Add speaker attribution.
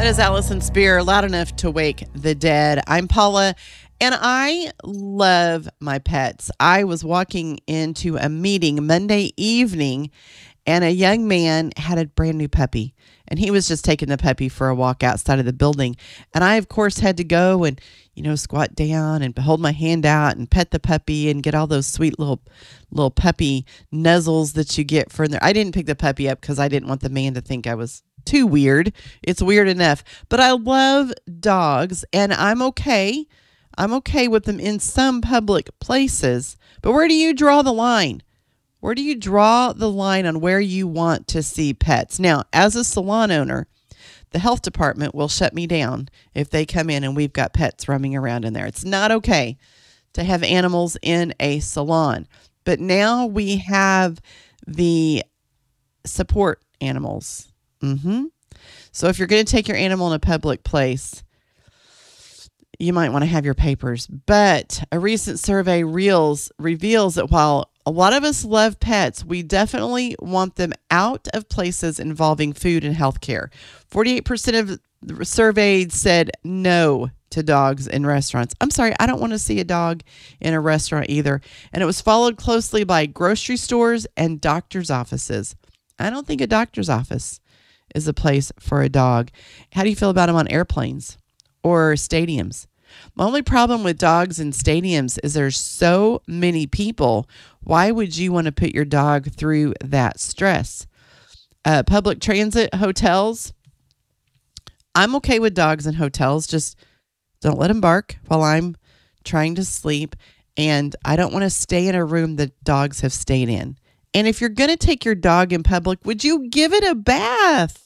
Speaker 1: That is Allison Spear, Loud Enough to Wake the Dead. I'm Paula, and I love my pets. I was walking into a meeting Monday evening, and a young man had a brand new puppy, and he was just taking the puppy for a walk outside of the building. And I, of course, had to go and, squat down and hold my hand out and pet the puppy and get all those sweet little puppy nuzzles that you get for there. I didn't pick the puppy up because I didn't want the man to think I was too weird. It's weird enough. But I love dogs, and I'm okay. I'm okay with them in some public places. But where do you draw the line? Where do you draw the line on where you want to see pets? Now, as a salon owner, the health department will shut me down if they come in and we've got pets roaming around in there. It's not okay to have animals in a salon. But now we have the support animals. So if you're going to take your animal in a public place, you might want to have your papers. But a recent survey reveals that while a lot of us love pets, we definitely want them out of places involving food and healthcare. 48% of the surveyed said no to dogs in restaurants. I'm sorry, I don't want to see a dog in a restaurant either. And it was followed closely by grocery stores and doctor's offices. I don't think a doctor's office is a place for a dog. How do you feel about them on airplanes or stadiums? My only problem with dogs in stadiums is there's so many people. Why would you want to put your dog through that stress? Public transit, hotels. I'm okay with dogs in hotels. Just don't let them bark while I'm trying to sleep. And I don't want to stay in a room that dogs have stayed in. And if you're going to take your dog in public, would you give it a bath?